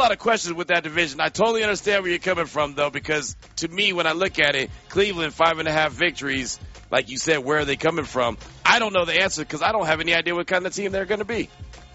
lot of questions with that division. I totally understand where you're coming from, though, because to me, when I look at it, Cleveland, 5.5 victories, like you said, where are they coming from? I don't know the answer because I don't have any idea what kind of team they're going to be.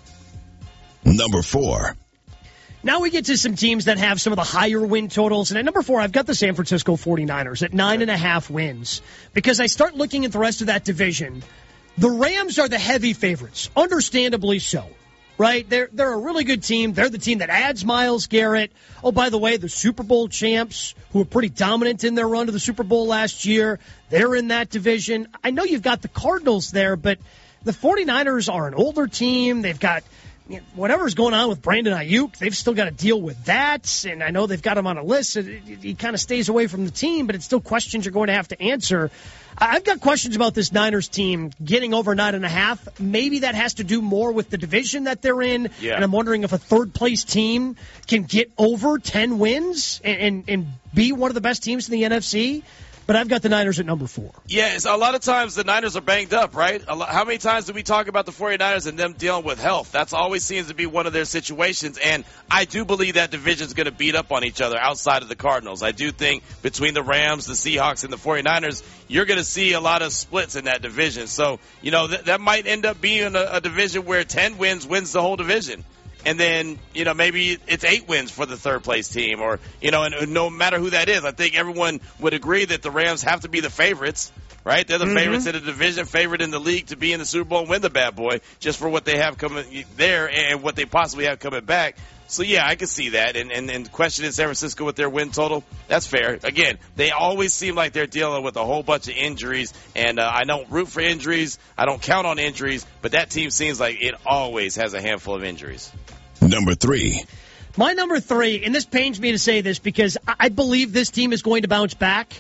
Number 4. Now we get to some teams that have some of the higher win totals. And at number 4, I've got the San Francisco 49ers at 9.5 wins. Because I start looking at the rest of that division. The Rams are the heavy favorites, understandably so. Right? They're a really good team. They're the team that adds Myles Garrett. Oh, by the way, the Super Bowl champs, who were pretty dominant in their run to the Super Bowl last year, they're in that division. I know you've got the Cardinals there, but the 49ers are an older team. They've got whatever's going on with Brandon Ayuk, they've still got to deal with that. And I know they've got him on a list. He kind of stays away from the team, but it's still questions you're going to have to answer. I've got questions about this Niners team getting over 9.5. Maybe that has to do more with the division that they're in. Yeah. And I'm wondering if a third-place team can get over 10 wins and be one of the best teams in the NFC. But I've got the Niners at number 4. Yes, a lot of times the Niners are banged up, right? How many times do we talk about the 49ers and them dealing with health? That's always seems to be one of their situations, and I do believe that division's going to beat up on each other outside of the Cardinals. I do think between the Rams, the Seahawks, and the 49ers, you're going to see a lot of splits in that division. So, that might end up being a division where 10 wins the whole division. And then, maybe it's 8 wins for the third-place team or, and no matter who that is. I think everyone would agree that the Rams have to be the favorites, right? They're the favorites in the division, favorite in the league to be in the Super Bowl and win the bad boy just for what they have coming there and what they possibly have coming back. So, yeah, I can see that. And the question is San Francisco with their win total, that's fair. Again, they always seem like they're dealing with a whole bunch of injuries. And I don't root for injuries. I don't count on injuries. But that team seems like it always has a handful of injuries. Number 3. My number 3, and this pains me to say this because I believe this team is going to bounce back.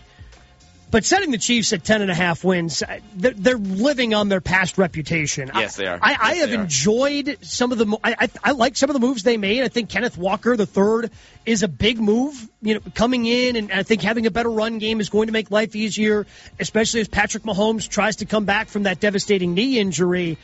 But setting the Chiefs at 10.5 wins, they're living on their past reputation. Yes, they are. I have enjoyed some of the. I like some of the moves they made. I think Kenneth Walker III is a big move. Coming in, and I think having a better run game is going to make life easier, especially as Patrick Mahomes tries to come back from that devastating knee injury.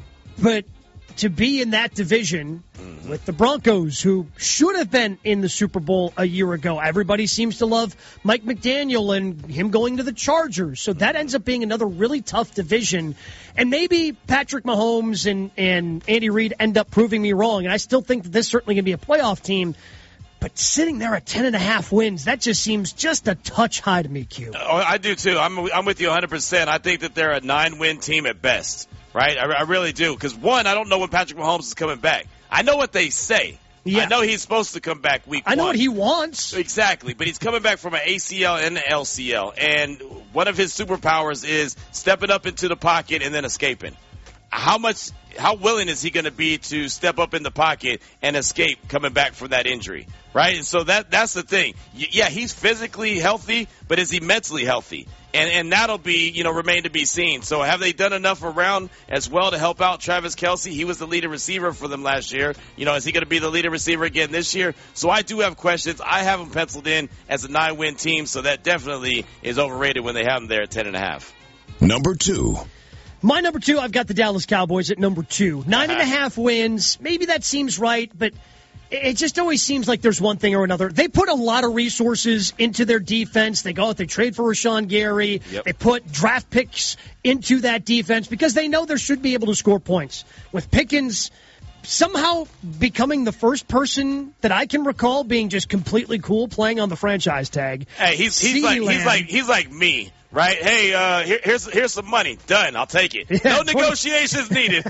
But to be in that division with the Broncos, who should have been in the Super Bowl a year ago. Everybody seems to love Mike McDaniel and him going to the Chargers. So that ends up being another really tough division. And maybe Patrick Mahomes and Andy Reid end up proving me wrong. And I still think that this is certainly going to be a playoff team. But sitting there at 10.5 wins, that just seems just a touch high to me, Q. Oh, I do, too. I'm with you 100%. I think that they're a 9-win team at best. Right? I really do. Because, one, I don't know when Patrick Mahomes is coming back. I know what they say. Yeah. I know he's supposed to come back week 1. I know what he wants. Exactly. But he's coming back from an ACL and an LCL. And one of his superpowers is stepping up into the pocket and then escaping. How willing is he going to be to step up in the pocket and escape coming back from that injury? Right? And so that's the thing. Yeah, he's physically healthy, but is he mentally healthy? And that'll be, remain to be seen. So have they done enough around as well to help out Travis Kelce? He was the leading receiver for them last year. Is he going to be the leading receiver again this year? So I do have questions. I have them penciled in as a 9-win team, so that definitely is overrated when they have them there at 10.5. Number 2. My number 2, I've got the Dallas Cowboys at number 2. 9.5 wins. Maybe that seems right, but it just always seems like there's one thing or another. They put a lot of resources into their defense. They go out, they trade for Rashawn Gary. Yep. They put draft picks into that defense because they know they should be able to score points. With Pickens somehow becoming the first person that I can recall being just completely cool playing on the franchise tag. Hey, he's like me. Right? Hey, here's some money. Done. I'll take it. Yeah, no negotiations needed.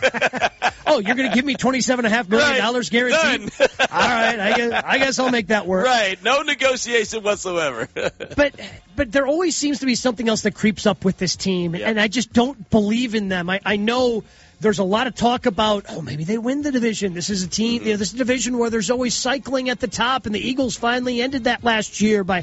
Oh, you're going to give me $27.5 million guaranteed? Done. All right. I guess I'll make that work. Right. No negotiation whatsoever. But there always seems to be something else that creeps up with this team, and I just don't believe in them. I know there's a lot of talk about, maybe they win the division. This is a team, this is a division where there's always cycling at the top, and the Eagles finally ended that last year by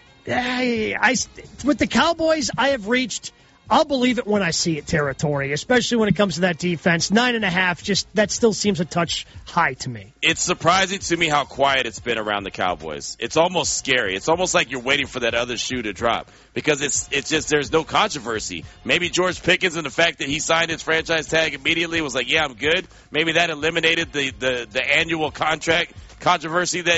with the Cowboys, I have reached, I'll believe it when I see it territory, especially when it comes to that defense. 9.5, that still seems a touch high to me. It's surprising to me how quiet it's been around the Cowboys. It's almost scary. It's almost like you're waiting for that other shoe to drop because it's just there's no controversy. Maybe George Pickens and the fact that he signed his franchise tag immediately was like, yeah, I'm good. Maybe that eliminated the annual contract controversy that